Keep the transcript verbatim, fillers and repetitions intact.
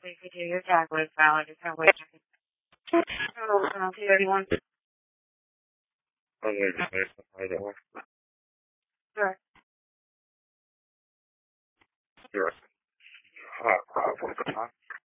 so you could do your tag with valid different ways. So, penalty thirty-one. I think it's nice to find out. Sure. You're a hot problem, huh?